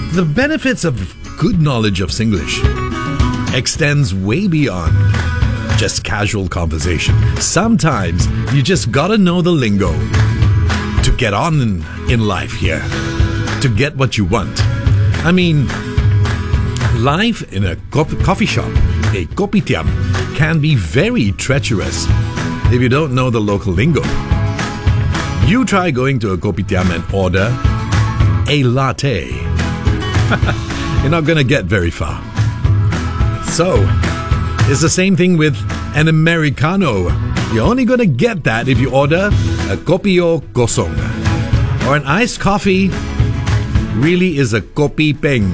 The benefits of good knowledge of Singlish extends way beyond just casual conversation. Sometimes you just gotta know the lingo to get on in life here, to get what you want. I mean, life in a coffee shop, a kopitiam, can be very treacherous if you don't know the local lingo. You try going to a kopitiam and order a latte. You're not gonna get very far. So, it's the same thing with an Americano. You're only gonna get that if you order a kopi o kosong. Or an iced coffee really is a kopi peng.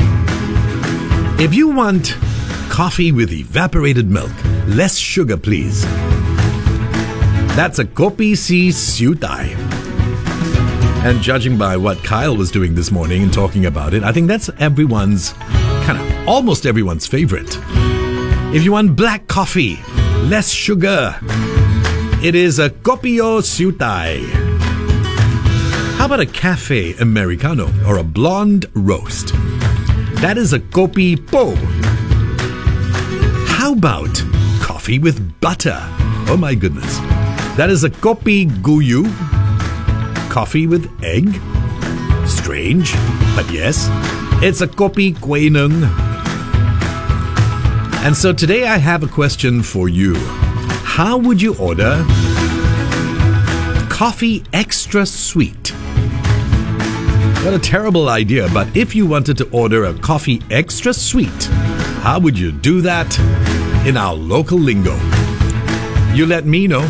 If you want coffee with evaporated milk, less sugar please, that's a kopi si siutai. And judging by what Kyle was doing this morning and talking about it, I think that's almost everyone's favorite. If you want black coffee, less sugar, it is a kopi o siutai. How about a cafe Americano or a blonde roast? That is a kopi po. How about coffee with butter? Oh my goodness. That is a kopi guyu. Coffee with egg? Strange, but yes, it's a kopi kueh nung. And so today I have a question for you. How would you order coffee extra sweet? What a terrible idea, but if you wanted to order a coffee extra sweet, how would you do that in our local lingo? You let me know.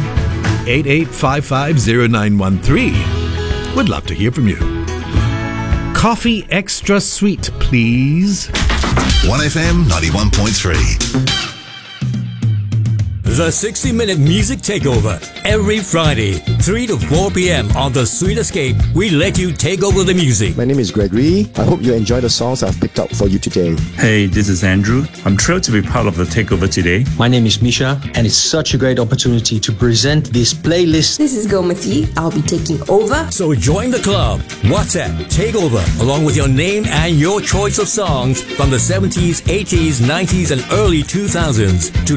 88550913. Would love to hear from you. Coffee extra sweet, please. 1FM 91.3. The 60-minute music takeover. Every Friday, 3 to 4 p.m. on The Sweet Escape, we let you take over the music. My name is Gregory. I hope you enjoy the songs I've picked out for you today. Hey, this is Andrew. I'm thrilled to be part of the takeover today. My name is Misha, and it's such a great opportunity to present this playlist. This is Gomati. I'll be taking over. So join the club. WhatsApp Takeover, along with your name and your choice of songs from the 70s, 80s, 90s, and early 2000s to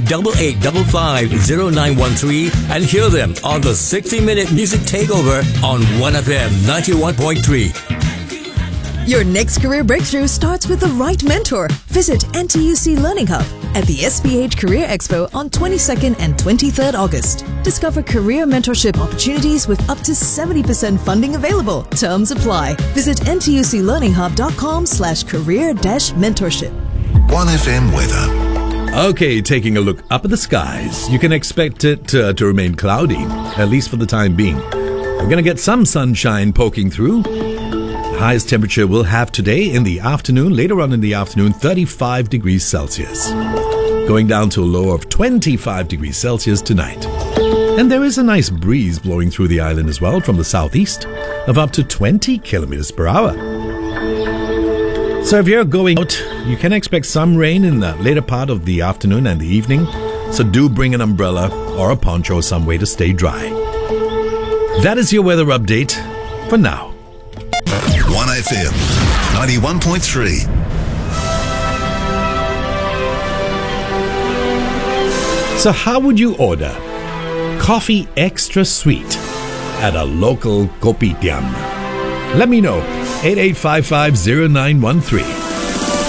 88550913 and hear them on the 60-minute music takeover on 1FM 91.3. Your next career breakthrough starts with the right mentor. Visit NTUC Learning Hub at the SPH Career Expo on 22nd and 23rd August. Discover career mentorship opportunities with up to 70% funding available. Terms apply. Visit ntuclearninghub.com/career-mentorship. 1FM weather. Okay, taking a look up at the skies. You can expect it to remain cloudy, at least for the time being. We're going to get some sunshine poking through. The highest temperature we'll have today in the afternoon, later on in the afternoon, 35 degrees Celsius. Going down to a low of 25 degrees Celsius tonight. And there is a nice breeze blowing through the island as well from the southeast of up to 20 kilometers per hour. So if you're going out, you can expect some rain in the later part of the afternoon and the evening. So do bring an umbrella or a poncho some way to stay dry. That is your weather update for now. 1FM 91.3. So how would you order coffee extra sweet at a local kopitiam? Let me know. 88550913.